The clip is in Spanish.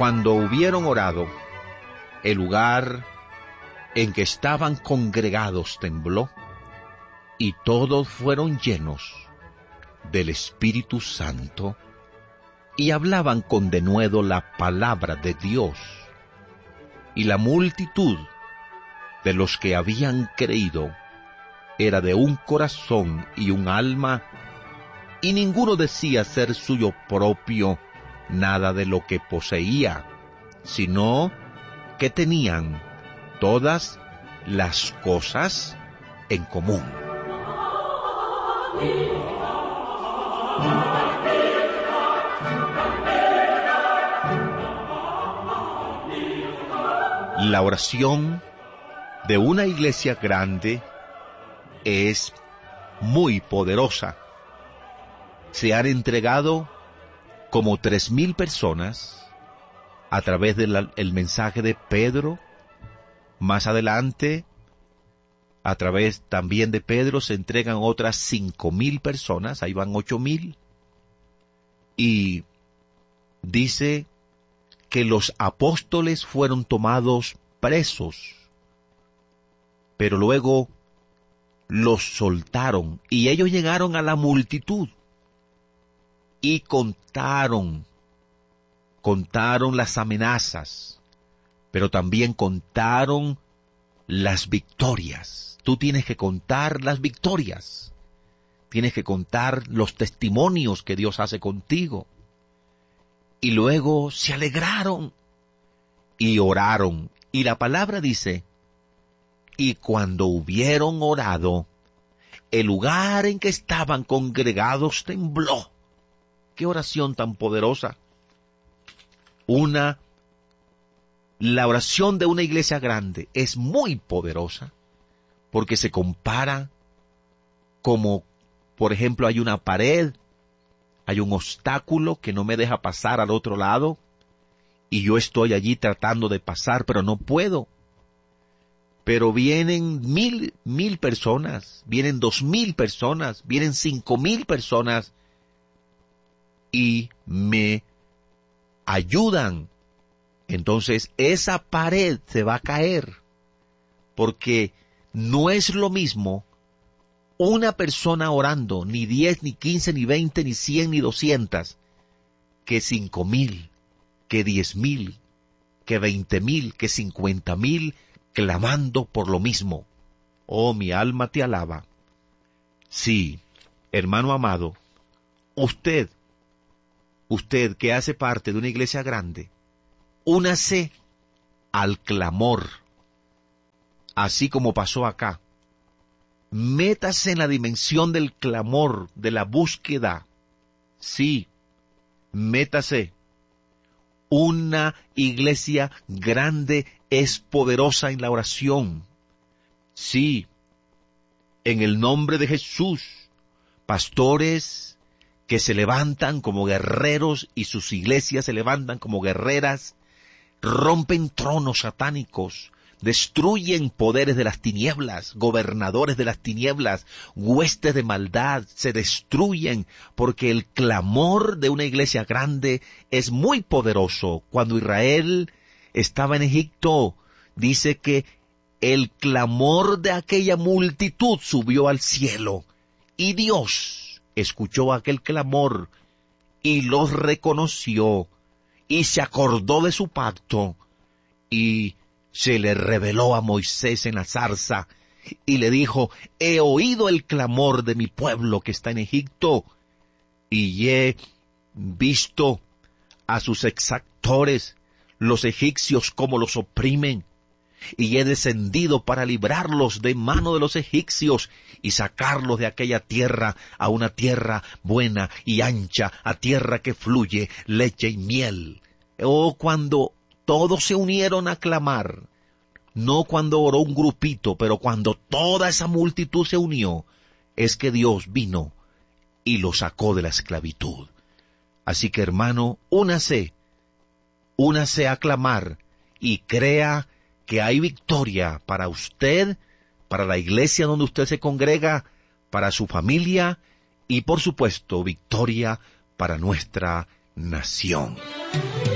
Cuando hubieron orado, el lugar en que estaban congregados tembló, y todos fueron llenos del Espíritu Santo, y hablaban con denuedo la palabra de Dios. Y la multitud de los que habían creído era de un corazón y un alma, y ninguno decía ser suyo propio nada de lo que poseía, sino que tenían todas las cosas en común. La oración de una iglesia grande es muy poderosa. Se han entregado como 3,000 personas a través del mensaje de Pedro. Más adelante, a través también de Pedro, se entregan otras 5,000 personas, ahí van 8,000. Y dice que los apóstoles fueron tomados presos, pero luego los soltaron, y ellos llegaron a la multitud y contaron las amenazas, pero también contaron las victorias. Tú tienes que contar las victorias, tienes que contar los testimonios que Dios hace contigo. Y luego se alegraron y oraron. Y la palabra dice, y cuando hubieron orado, el lugar en que estaban congregados tembló. ¡Qué oración tan poderosa! La oración de una iglesia grande es muy poderosa, porque se compara como, por ejemplo, hay una pared, hay un obstáculo que no me deja pasar al otro lado, y yo estoy allí tratando de pasar, pero no puedo. Pero vienen 1,000 personas, vienen 2,000 personas, vienen 5,000 personas, y me ayudan. Entonces esa pared se va a caer, porque no es lo mismo una persona orando, ni 10, ni 15, ni 20, ni 100, ni 200, que 5,000, que 10,000, que 20,000, que 50,000, clamando por lo mismo. Oh, mi alma te alaba. Sí, hermano amado, usted que hace parte de una iglesia grande, únase al clamor, así como pasó acá. Métase en la dimensión del clamor, de la búsqueda. Sí, métase. Una iglesia grande es poderosa en la oración. Sí, en el nombre de Jesús, pastores que se levantan como guerreros y sus iglesias se levantan como guerreras, rompen tronos satánicos, destruyen poderes de las tinieblas, gobernadores de las tinieblas, huestes de maldad, se destruyen, porque el clamor de una iglesia grande es muy poderoso. Cuando Israel estaba en Egipto, dice que el clamor de aquella multitud subió al cielo, y Dios escuchó aquel clamor, y los reconoció, y se acordó de su pacto, y se le reveló a Moisés en la zarza, y le dijo, he oído el clamor de mi pueblo que está en Egipto, y he visto a sus exactores, los egipcios, cómo los oprimen, y he descendido para librarlos de mano de los egipcios y sacarlos de aquella tierra a una tierra buena y ancha, a tierra que fluye leche y miel. Oh, cuando todos se unieron a clamar, no cuando oró un grupito, pero cuando toda esa multitud se unió, es que Dios vino y lo sacó de la esclavitud. Así que, hermano, únase a clamar y crea que hay victoria para usted, para la iglesia donde usted se congrega, para su familia y, por supuesto, victoria para nuestra nación.